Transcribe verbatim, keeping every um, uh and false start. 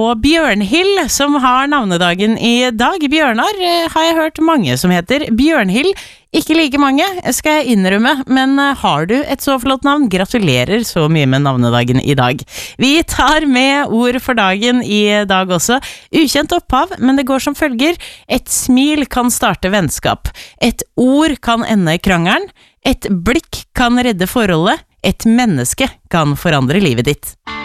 og Bjørnhild som har navnedagen i dag. Bjørnar har jeg hørt mange som heter. Bjørnhild, ikke like mange, skal jeg innrømme, men har du et så flott navn? Gratulerer så mye med navnedagen i dag. Vi tar med ord for dagen i dag også. Ukjent opphav, men det går som følger. Et smil kan starte vennskap. Et ord kan ende krangelen. Et blikk kan redde forholdet. Et menneske kan forandre livet ditt.